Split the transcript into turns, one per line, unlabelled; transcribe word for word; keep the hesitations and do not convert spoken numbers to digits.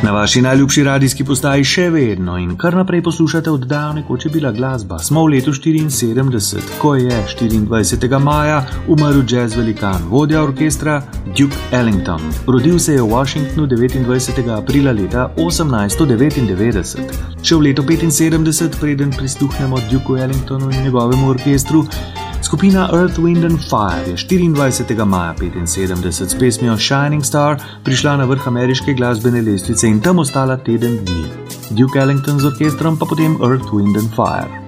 Na vaši najljubši radijski postaji še vedno in kar naprej poslušate oddajo Nekoč je bila glasba. Smo v letu štiriinsedemdeset, ko je štiriindvajsetega maja umrl jazz velikan, vodja orkestra Duke Ellington. Rodil se je v Washingtonu devetindvajsetega aprila leta osemnajststo devetindevetdeset. Še v letu petinsedemdeset, preden prisluhnemo Dukeu Ellingtonu in njegovemu orkestru, skupina Earth, Wind and Fire je štiriindvajsetega maja petinsedemdeset s pesmijo Shining Star prišla na vrh ameriške glasbene lestvice in tam ostala teden dni. Duke Ellington z orkestrom pa potem Earth, Wind and Fire.